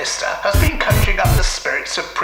Minister has been conjuring up the spirits of